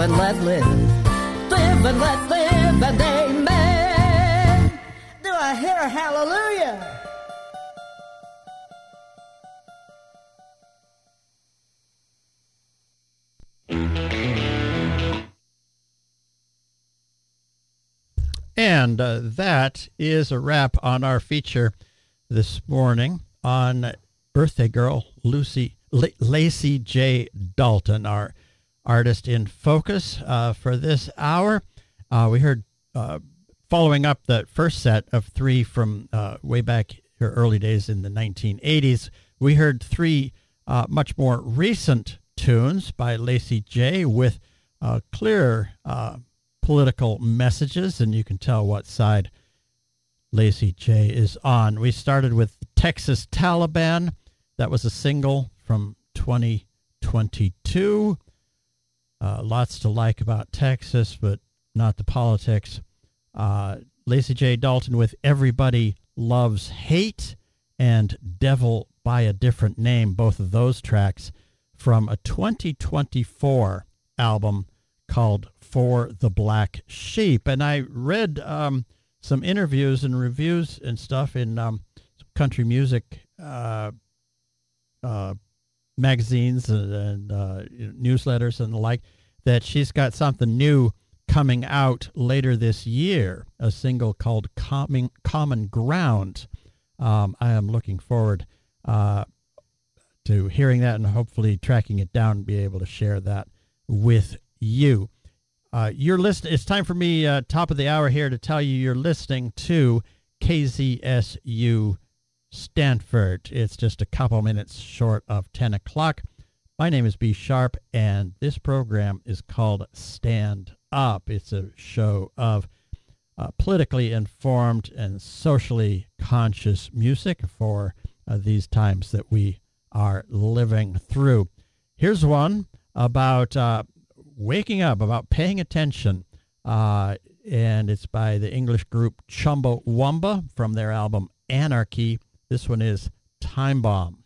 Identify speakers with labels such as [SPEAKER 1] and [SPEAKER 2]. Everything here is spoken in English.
[SPEAKER 1] and let live. Live and let live, and amen. Do I hear a hallelujah?
[SPEAKER 2] And that is a wrap on our feature this morning on birthday girl Lacey J. Dalton, our artist in focus for this hour. We heard, following up the first set of three from way back her early days in the 1980s, we heard three much more recent tunes by Lacey J. with clear political messages, and you can tell what side Lacey J is on. We started with Texas Taliban. That was a single from 2022. Lots to like about Texas, but not the politics. Lacey J. Dalton with Everybody Loves Hate and Devil by a Different Name, both of those tracks from a 2024 album called For the Black Sheep. And I read some interviews and reviews and stuff in some country music magazines and newsletters and the like, that she's got something new coming out later this year, a single called Common Ground. I am looking forward to hearing that and hopefully tracking it down and be able to share that with you. You're listening. It's time for me, top of the hour here, to tell you you're listening to KZSU Stanford. It's just a couple minutes short of 10 o'clock. My name is B. Sharp, and this program is called Stand Up. It's a show of politically informed and socially conscious music for these times that we are living through. Here's one about waking up, about paying attention, and it's by the English group Chumbawamba from their album Anarchy. This one is Time Bomb.